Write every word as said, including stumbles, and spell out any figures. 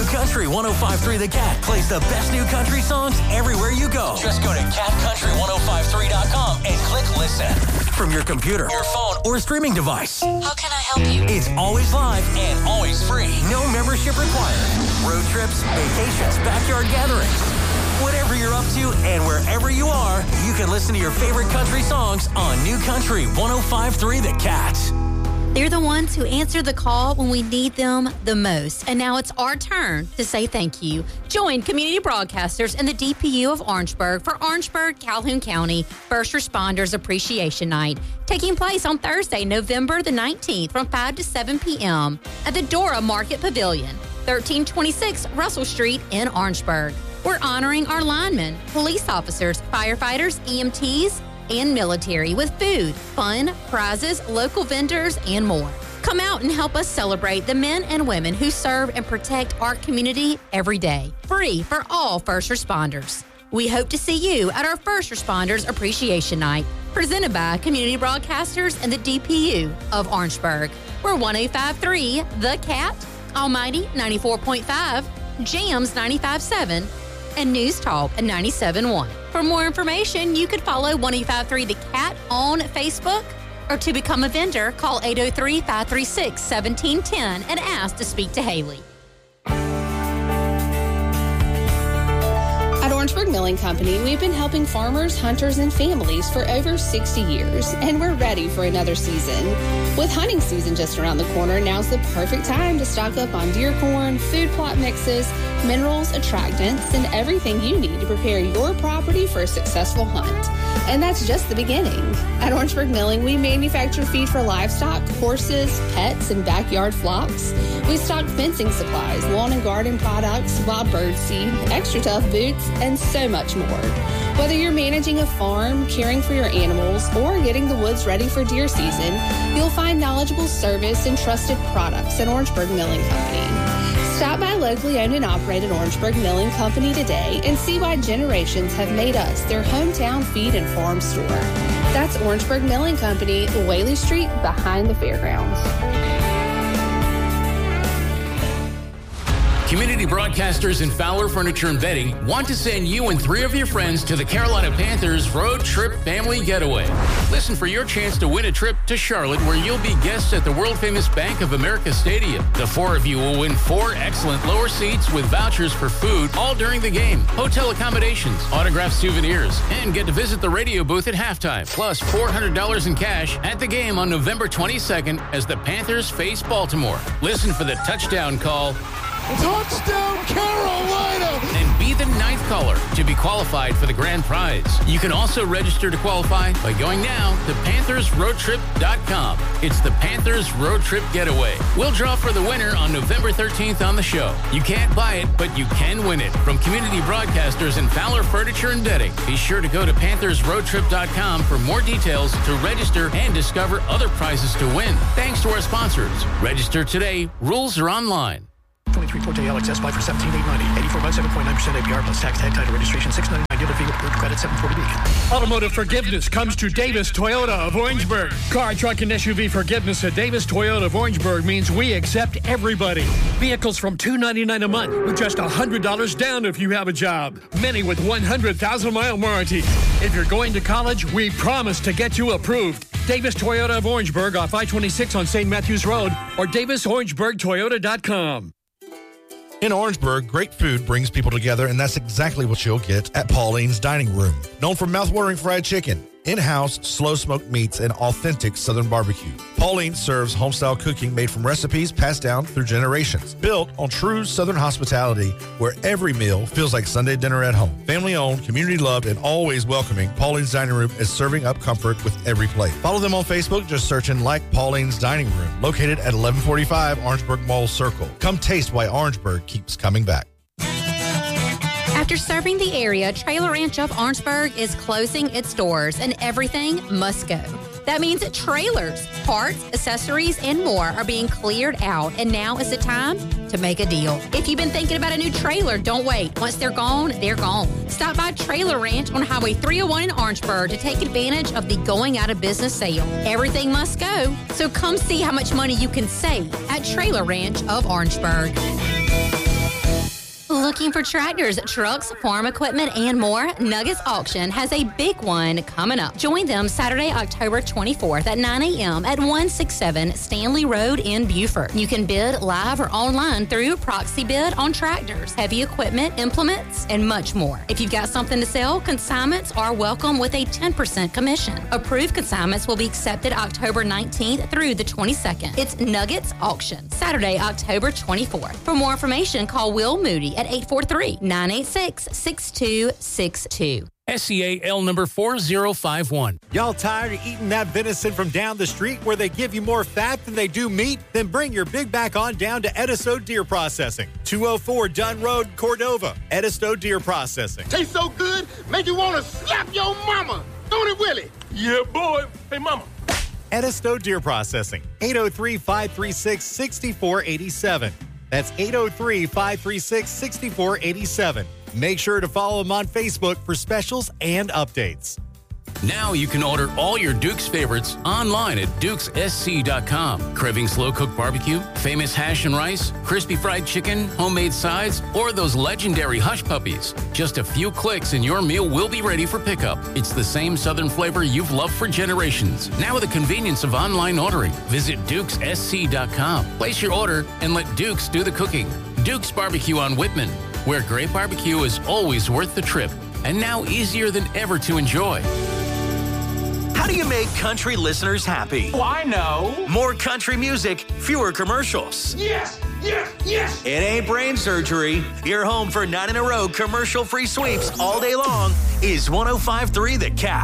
Country one oh five point three The Cat plays the best new country songs everywhere you go. Just go to cat country ten fifty-three dot com and click listen. From your computer, your phone, or streaming device. How can I help you? It's always live and always free. No membership required. Road trips, vacations, backyard gatherings. Whatever you're up to and wherever you are, you can listen to your favorite country songs on New Country ten fifty-three The Cat. They're the ones who answer the call when we need them the most. And now it's our turn to say thank you. Join community broadcasters and the D P U of Orangeburg for Orangeburg Calhoun County First Responders Appreciation Night, taking place on Thursday, November the nineteenth from five to seven p.m. at the Dora Market Pavilion, thirteen twenty-six Russell Street in Orangeburg. We're honoring our linemen, police officers, firefighters, E M Ts, and military with food, fun, prizes, local vendors, and more. Come out and help us celebrate the men and women who serve and protect our community every day. Free for all first responders. We hope to see you at our First Responders Appreciation Night, presented by Community Broadcasters and the D P U of Orangeburg. We're ten fifty-three The Cat, Almighty ninety-four point five, Jams ninety-five point seven, and News Talk at ninety-seven point one. For more information, you could follow ten fifty-three The Cat on Facebook, or to become a vendor, call eight oh three, five three six, one seven one zero and ask to speak to Haley. At Orangeburg Milling Company, we've been helping farmers, hunters, and families for over sixty years, and we're ready for another season. With hunting season just around the corner, now's the perfect time to stock up on deer corn, food plot mixes, minerals, attractants, and everything you need to prepare your property for a successful hunt. And that's just the beginning. At Orangeburg Milling, we manufacture feed for livestock, horses, pets, and backyard flocks. We stock fencing supplies, lawn and garden products, wild bird seed, extra tough boots, and so much more. Whether you're managing a farm, caring for your animals, or getting the woods ready for deer season, you'll find knowledgeable service and trusted products at Orangeburg Milling Company. Stop by locally owned and operated Orangeburg Milling Company today and see why generations have made us their hometown feed and farm store. That's Orangeburg Milling Company, Whaley Street, behind the fairgrounds. Community Broadcasters and Fowler Furniture and Bedding want to send you and three of your friends to the Carolina Panthers Road Trip Family Getaway. Listen for your chance to win a trip to Charlotte, where you'll be guests at the world-famous Bank of America Stadium. The four of you will win four excellent lower seats with vouchers for food all during the game, hotel accommodations, autographed souvenirs, and get to visit the radio booth at halftime, plus four hundred dollars in cash at the game on November twenty-second as the Panthers face Baltimore. Listen for the touchdown call. Touchdown, Carolina! And be the ninth caller to be qualified for the grand prize. You can also register to qualify by going now to panthers road trip dot com. It's the Panthers Road Trip Getaway. We'll draw for the winner on November thirteenth on the show. You can't buy it, but you can win it. From Community Broadcasters and Fowler Furniture and Bedding. Be sure to go to panthers road trip dot com for more details, to register and discover other prizes to win. Thanks to our sponsors. Register today. Rules are online. twenty-three Forte L X S buy for seventeen thousand eight hundred ninety. eighty-four months, seven point nine percent A P R plus tax, tag, title, registration, six ninety-nine. Dealer fee with approved credit, seven forty Beacon. Automotive forgiveness comes to Davis Toyota of Orangeburg. Car, truck, and S U V forgiveness at Davis Toyota of Orangeburg means we accept everybody. Vehicles from two hundred ninety-nine dollars a month with just one hundred dollars down if you have a job. Many with one hundred thousand mile warranties. If you're going to college, we promise to get you approved. Davis Toyota of Orangeburg off I twenty-six on Saint Matthews Road or davis orangeburg toyota dot com. In Orangeburg, great food brings people together, and that's exactly what you'll get at Pauline's Dining Room. Known for mouth-watering fried chicken, in-house slow-smoked meats, and authentic Southern barbecue. Pauline serves home-style cooking made from recipes passed down through generations. Built on true Southern hospitality, where every meal feels like Sunday dinner at home. Family-owned, community-loved, and always welcoming, Pauline's Dining Room is serving up comfort with every plate. Follow them on Facebook, just searching Like Pauline's Dining Room, located at eleven forty-five Orangeburg Mall Circle. Come taste why Orangeburg keeps coming back. After serving the area, Trailer Ranch of Orangeburg is closing its doors and everything must go. That means that trailers, parts, accessories, and more are being cleared out, and now is the time to make a deal. If you've been thinking about a new trailer, don't wait. Once they're gone, they're gone. Stop by Trailer Ranch on Highway three oh one in Orangeburg to take advantage of the going out of business sale. Everything must go, so come see how much money you can save at Trailer Ranch of Orangeburg. Looking for tractors, trucks, farm equipment, and more? Nuggets Auction has a big one coming up. Join them Saturday, October twenty-fourth at nine a.m. at one sixty-seven Stanley Road in Beaufort. You can bid live or online through Proxy Bid on tractors, heavy equipment, implements, and much more. If you've got something to sell, consignments are welcome with a ten percent commission. Approved consignments will be accepted October nineteenth through the twenty-second. It's Nuggets Auction, Saturday, October twenty-fourth. For more information, call Will Moody at eight four three, nine eight six, six two six two. S E A L number four zero five one. Y'all tired of eating that venison from down the street where they give you more fat than they do meat? Then bring your big back on down to Edisto Deer Processing. two oh four Dunn Road, Cordova. Edisto Deer Processing. Tastes so good, make you want to slap your mama. Don't it, Willie? Yeah, boy. Hey, mama. Edisto Deer Processing. eight oh three, five three six, six four eight seven. That's eight oh three, five three six, six four eight seven. Make sure to follow them on Facebook for specials and updates. Now you can order all your Duke's favorites online at dukes s c dot com. Craving slow-cooked barbecue, famous hash and rice, crispy fried chicken, homemade sides, or those legendary hush puppies. Just a few clicks and your meal will be ready for pickup. It's the same Southern flavor you've loved for generations. Now with the convenience of online ordering. Visit dukes s c dot com. Place your order and let Duke's do the cooking. Duke's Barbecue on Whitman, where great barbecue is always worth the trip and now easier than ever to enjoy. How do you make country listeners happy? Oh, I know. More country music, fewer commercials. Yes, yes, yes. It ain't brain surgery. Your home for nine in a row commercial-free sweeps all day long is one oh five point three The Cat.